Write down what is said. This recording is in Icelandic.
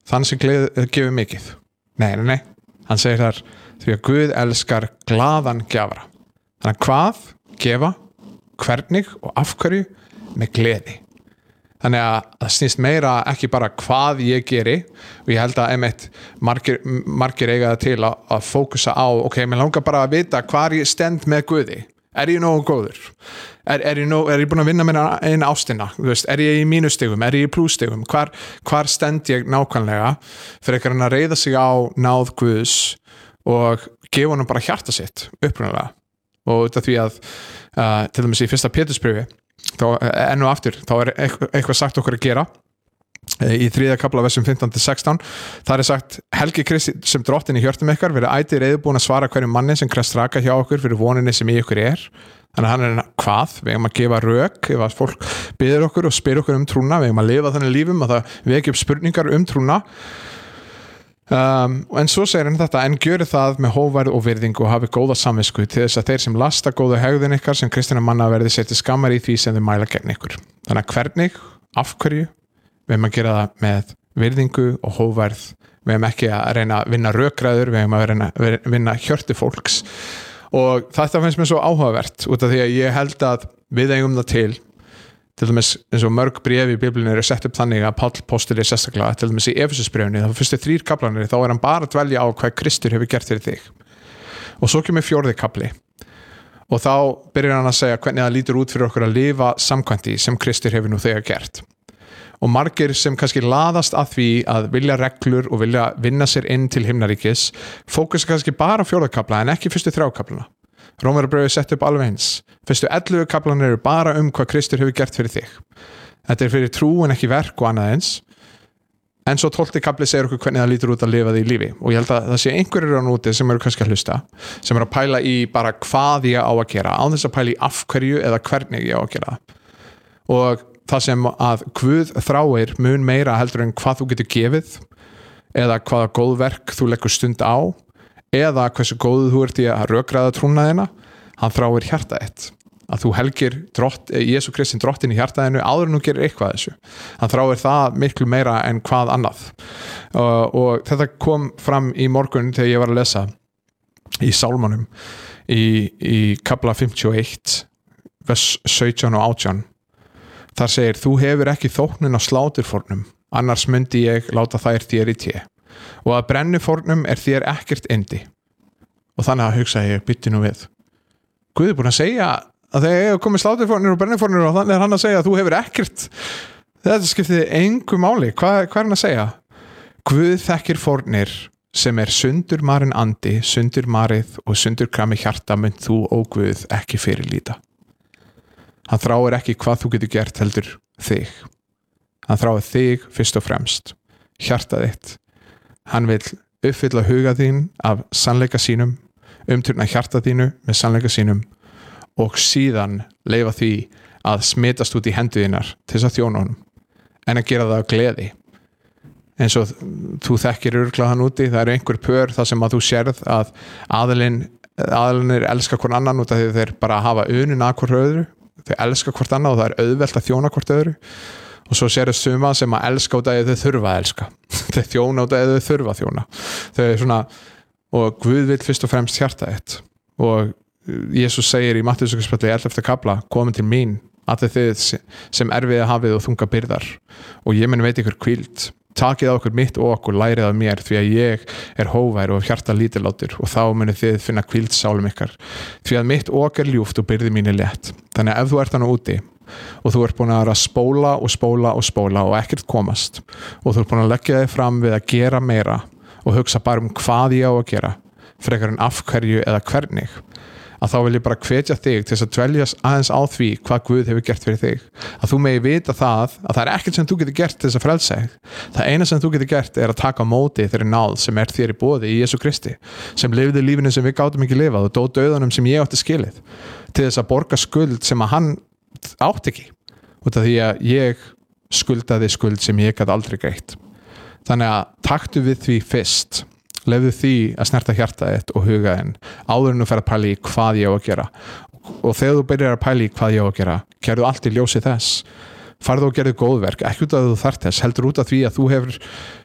þann sem gefur mikið. Nei. Hann segir þar, því að Guð elskar glaðan gjafara. Þannig að hvað, gefa, hvernig og af hverju með gleði. Þannig að það snýst meira ekki bara hvað ég geri og ég held að einmitt margir eiga það til að fókusa á mér langar bara að vita hvar ég stend með Guði. Er ég nógu góður? Er ég búin að vinna mér eina ástina? Þú veist, er ég í mínustigum? Er ég í plústigum? Hvar stend ég nákvæmlega fyrir ekkert að reiða sig á náð Guðs og gefa honum bara hjarta sitt upprunalega. Og þetta því að til dæmis í fyrsta Pétursbréfi þá enn og aftur, þá eitthvað sagt okkur að gera í 3. kafla versum 15-16 þar sagt, helgi Kristi sem drottin í hjörtum ykkar verið ætíð reiðubúin að svara hverjum manni sem krefst raka hjá okkur fyrir voninni sem í ykkur þannig að hann hvað, við eigum að gefa rök ef að fólk biður okkur og spyr okkur trúna, við eigum að lifa þannig lífum að það veki upp spurningar trúna en svo segir hann þetta en gjöri það með hófærð og virðingu og hafi góða samvisku til þess að þeir sem lasta góða hegðun ykkar sem kristinna manna verði setja skammar í því sem þau mæla gegn ykkur þannig að hvernig, af hverju við hefum að gera það með virðingu og hófærð við hefum ekki að reyna að vinna rökræður við hefum að reyna að vinna hjörtu fólks og þetta finnst mér svo áhugavert út af því að ég held að við eigum það til dæmis eins og mörg bréf í Biblíunni eru sett upp þannig að Páll postuli sérstaklega til dæmis í Efesusbréfinu þá fyrstu 3 kaflanir þá hann bara að dvelja á hvað Kristur hefur gert fyrir þig og svo kemur 4. kafli og þá byrjar hann að segja hvernig það lítur út fyrir okkur að lifa samkvæmt því sem Kristur hefur nú þegar gert og margir sem kannski laðast að því að vilja reglur og vilja vinna sér inn til himnaríkis fókusa kannski bara á 4. kafla en ekki fyrstu 3 kaflana Rómverjabréfið sett upp alveg eins fyrstu 11 kaflanir eru bara hvað Kristur hefur gert fyrir þig þetta fyrir trú en ekki verk og annað eins en svo 12. kafli segir okkur hvernig það lítur út að lifa því lífi og ég held að það sé einhverjir á núti sem eru kannski að hlusta sem eru að pæla í bara hvað ég á að gera án þess að pæla í af hverju eða hvernig ég á að gera og það sem að Guð þráir mun meira heldur en hvað þú getur gefið eða hvaða góð verk þú leggur stund á eða hversu góðu þú ert í að rökræða trúna þína hann þráir hjarta þitt að þú helgir Jesú Kristin drottin í hjarta þínu áður en þú gerir eitthvað þessu hann þráir það miklu meira en hvað annað og þetta kom fram í morgun þegar ég var að lesa í Sálmunum í kafla 51 vers 17 og 18 þar segir þú hefur ekki þóknun á sláturfórnum annars myndi ég láta þær þér í té og að brennufórnum þér ekkert yndi og þannig að hugsa ég bytti nú við Guð búinn að segja að þegar ég komið sláturfórnir og brennufórnir og þannig hann að segja að þú hefur ekkert þetta skiptið engu máli hvað hann að segja Guð þekkir fórnir sem sundurmarinn andi sundurmarið og sundurkrami hjarta mynd þú og Guð ekki fyrirlíta hann þráir ekki hvað þú getur gert heldur þig hann þráir þig fyrst og fremst hjarta þitt hann vil uppfylla huga þín af sannleika sínum umturna hjarta þínu með sannleika sínum og síðan leyfa því að smitast út í hendur þínar til þess að þjóna honum en að gera það af gleði eins og þú þekkir örugglega hann úti það eru einhver pör þar sem að þú sérð að aðilinir elska hvort annan út af því þeir bara hafa unun að hvort öðru þeir elska hvort annað og það auðvelt að þjóna hvort öðru og svo sérðu suma sem að elska út af því þau þurfa að elska þeir þjóna út af því þau þurfa að þjóna þau svona og Guð vil fyrst og fremst hjarta þitt og Jesús segir í Mattheusarspjalli 11. kafla komið til mín allir þið sem erfiði hafið og þunga byrðar og ég mun veit ykkur hvíld takið á okkur mitt og okkur lærið af mér því að ég hóvær og hjarta lítillátur og þá munið þið finna hvíld sálum ykkar því að mitt ok ljúft og byrði mín létt þannig að ef þú ert hann úti og þú ert búin að spóla og ekkert komast og þú ert búin að leggja þig fram við að gera meira og hugsa bara hvað ég á að gera frekar en af hverju eða hvernig að þá vil ég bara hvetja þig til þess að dvelja aðeins á því hvað Guð hefur gert fyrir þig að þú megi vita það að það ekkert sem þú getur gert til þess að frelsa þig það eina sem þú getur gert að taka á móti þeirri náð sem þér í boði í Jesú Kristi sem lifði lífinu sem við gátum ekki lifað og dó dauðanum sem ég átti skilið til þess að borga skuld sem að hann átt ekki út af því að ég skuldaði skuld sem ég gat aldrei greitt þannig að taktu við því fyrst lefðu því að snerta hjarta þitt og huga þinn áður en þú fer að pæla í hvað ég á að gera og þegar þú byrjar að pæla í hvað ég á að gera gerðu allt í ljósi þess farðu og gerðu góðverk ekki út af því þú þarft þess heldur út af því að þú hefur